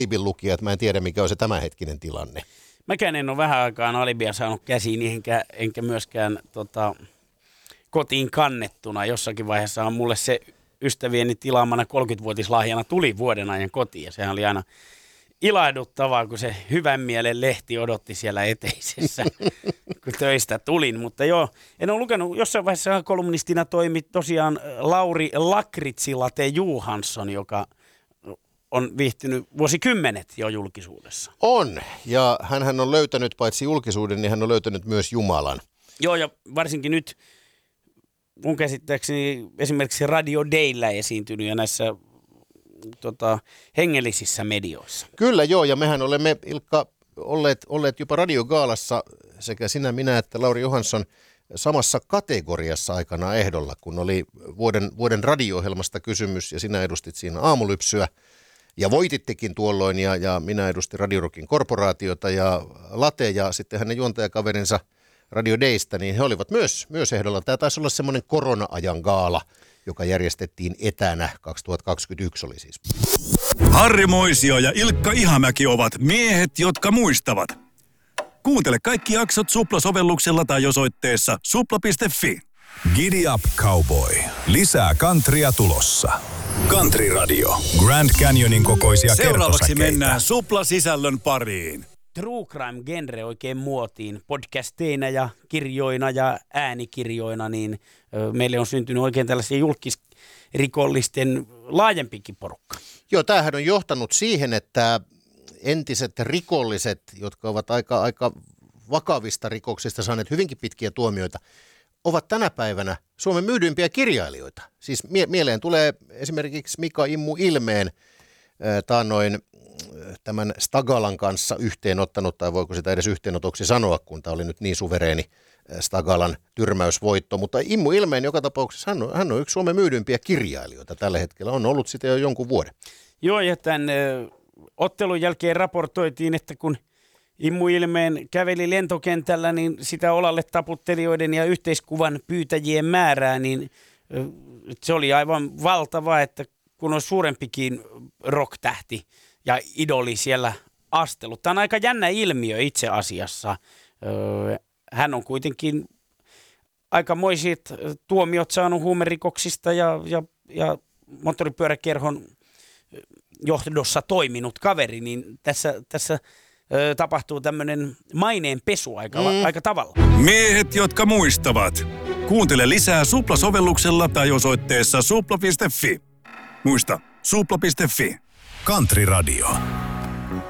lukija, mä en tiedä mikä on se tämänhetkinen tilanne. Mäkään en ole vähän aikaan alibia saanut käsiin, enkä myöskään kotiin kannettuna. Jossakin vaiheessa mulle se ystävieni tilaamana 30-vuotislahjana tuli vuoden ajan kotiin. Ja sehän oli aina ilahduttavaa, kun se hyvän mielen lehti odotti siellä eteisessä, kun töistä tulin. Mutta joo, en ole lukenut, jossain vaiheessa kolumnistina toimi tosiaan Lauri Lakritsilate Johansson, joka on viihtynyt vuosikymmenet jo julkisuudessa. On, ja hän on löytänyt paitsi julkisuuden, niin hän on löytänyt myös Jumalan. Joo, ja varsinkin nyt mun käsittääkseni esimerkiksi Radio Dayllä esiintynyt ja näissä hengellisissä medioissa. Kyllä joo, ja mehän olemme, Ilkka, olleet jopa radiogaalassa sekä sinä, minä että Lauri Johansson samassa kategoriassa aikana ehdolla, kun oli vuoden radio-ohjelmasta kysymys ja sinä edustit siinä Aamulypsyä ja voitittekin tuolloin ja minä edustin Radio Rockin korporaatiota ja Late ja sitten hänen juontajakaverinsa Radio Daystä, niin he olivat myös ehdolla. Tämä taisi olla semmoinen korona-ajan gaala, joka järjestettiin etänä, 2021 oli siis. Harri Moisio ja Ilkka Ihamäki ovat miehet, jotka muistavat. Kuuntele kaikki jaksot Supla-sovelluksella tai osoitteessa supla.fi. Giddy up, cowboy. Lisää countrya tulossa. Country Radio. Grand Canyonin kokoisia Seuraavaksi kertosäkeitä. mennään Supla-sisällön pariin. True crime-genre oikein muotiin podcasteina ja kirjoina ja äänikirjoina, niin meille on syntynyt oikein tällaisia julkisrikollisten laajempikin porukka. Joo, tämähän on johtanut siihen, että entiset rikolliset, jotka ovat aika vakavista rikoksista saaneet hyvinkin pitkiä tuomioita, ovat tänä päivänä Suomen myydyimpiä kirjailijoita. Siis mieleen tulee esimerkiksi Mika Immu Ilmeen taannoin tämän Stagalan kanssa yhteenottanut, tai voiko sitä edes yhteenotoksi sanoa, kun tämä oli nyt niin suvereeni Stagalan tyrmäysvoitto. Mutta Immu Ilmeen joka tapauksessa hän on yksi Suomen myydympiä kirjailijoita tällä hetkellä, on ollut sitä jo jonkun vuoden. Joo, ja tämän ottelun jälkeen raportoitiin, että kun Immu Ilmeen käveli lentokentällä, niin sitä olalle taputtelijoiden ja yhteiskuvan pyytäjien määrää, niin se oli aivan valtava, että kun on suurempikin rock-tähti ja idoli siellä astellut. Tämä on aika jännä ilmiö itse asiassa. Hän on kuitenkin aikamoiset tuomiot saanut huumerikoksista ja moottoripyöräkerhon johdossa toiminut kaveri, niin tässä tapahtuu tämmöinen maineenpesu aika tavalla. Miehet, jotka muistavat. Kuuntele lisää Supla-sovelluksella tai osoitteessa supla.fi. Muista, supla.fi. Country Radio.